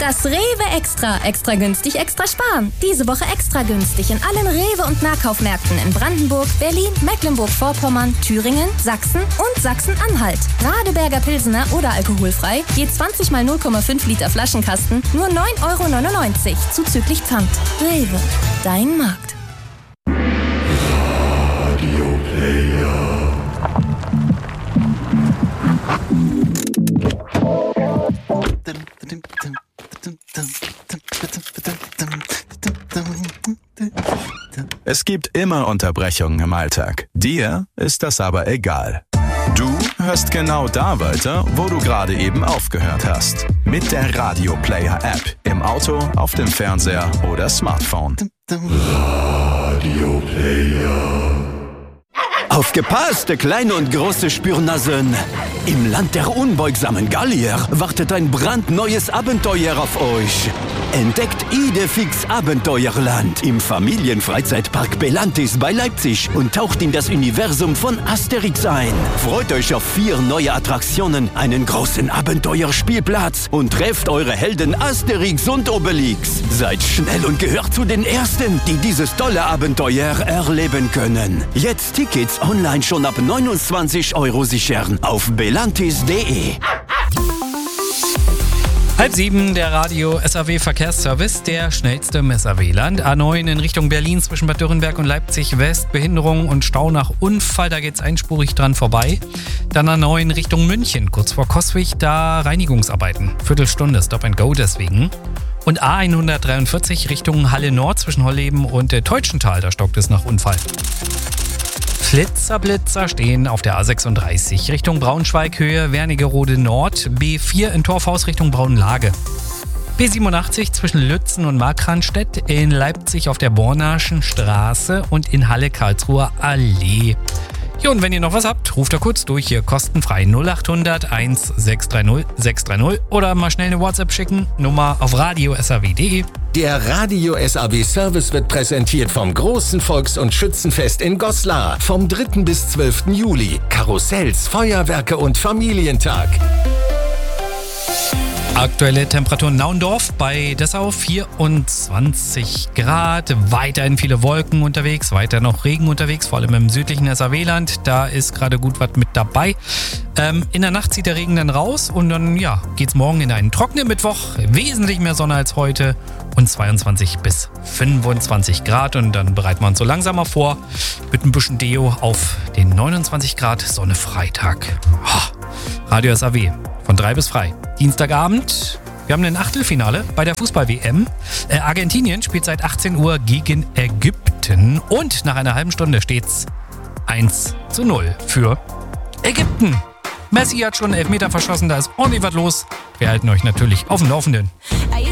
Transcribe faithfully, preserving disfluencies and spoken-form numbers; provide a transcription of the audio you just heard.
Das Rewe Extra. Extra günstig, extra sparen. Diese Woche extra günstig in allen Rewe- und Nahkaufmärkten in Brandenburg, Berlin, Mecklenburg-Vorpommern, Thüringen, Sachsen und Sachsen-Anhalt. Radeberger Pilsener oder alkoholfrei, je zwanzig mal null Komma fünf Liter Flaschenkasten, nur neun Euro neunundneunzig, zuzüglich Pfand. Rewe, dein Markt. Radio Player. Es gibt immer Unterbrechungen im Alltag. Dir ist das aber egal. Du hörst genau da weiter, wo du gerade eben aufgehört hast. Mit der Radio Player App. Im Auto, auf dem Fernseher oder Smartphone. Radio Player. Aufgepasst, kleine und große Spürnasen! Im Land der unbeugsamen Gallier wartet ein brandneues Abenteuer auf euch. Entdeckt Idefix Abenteuerland im Familienfreizeitpark Belantis bei Leipzig und taucht in das Universum von Asterix ein. Freut euch auf vier neue Attraktionen, einen großen Abenteuerspielplatz und trefft eure Helden Asterix und Obelix. Seid schnell und gehört zu den Ersten, die dieses tolle Abenteuer erleben können. Jetzt Tickets online schon ab neunundzwanzig Euro sichern auf belantis punkt de. Halb sieben, der Radio S A W Verkehrsservice, der schnellste im S A W-Land. A neun in Richtung Berlin zwischen Bad Dürrenberg und Leipzig West, Behinderung und Stau nach Unfall, da geht's einspurig dran vorbei. Dann A neun Richtung München, kurz vor Coswig, da Reinigungsarbeiten. Viertelstunde, Stop and Go deswegen. Und A hundertdreiundvierzig Richtung Halle Nord zwischen Holleben und äh, Teutschental, da stockt es nach Unfall. Flitzerblitzer stehen auf der A sechsunddreißig Richtung Braunschweig, Höhe Wernigerode Nord, B vier in Torfhaus Richtung Braunlage. B siebenundachtzig zwischen Lützen und Markranstädt, in Leipzig auf der Bornaschen Straße und in Halle Karlsruher Allee. Ja, und wenn ihr noch was habt, ruft da kurz durch, hier kostenfrei null acht hundert eins sechs drei null sechs drei null oder mal schnell eine WhatsApp schicken, Nummer auf radio s a w punkt de. Der Radio S A W Service wird präsentiert vom großen Volks- und Schützenfest in Goslar vom dritten bis zwölften Juli. Karussells, Feuerwerke und Familientag. Aktuelle Temperatur in Naundorf bei Dessau vierundzwanzig Grad. Weiterhin viele Wolken unterwegs, weiter noch Regen unterwegs, vor allem im südlichen S A W-Land. Da ist gerade gut was mit dabei. Ähm, in der Nacht zieht der Regen dann raus und dann ja, geht's morgen in einen trockenen Mittwoch. Wesentlich mehr Sonne als heute und zweiundzwanzig bis fünfundzwanzig Grad. Und dann bereiten wir uns so langsamer vor mit ein bisschen Deo auf den neunundzwanzig Grad Sonne Freitag. Oh, Radio S A W. Von drei bis frei. Dienstagabend, wir haben ein Achtelfinale bei der Fußball-W M. Äh, Argentinien spielt seit achtzehn Uhr gegen Ägypten und nach einer halben Stunde steht's eins zu null für Ägypten. Messi hat schon einen Elfmeter verschossen, da ist ordentlich was los. Wir halten euch natürlich auf dem Laufenden.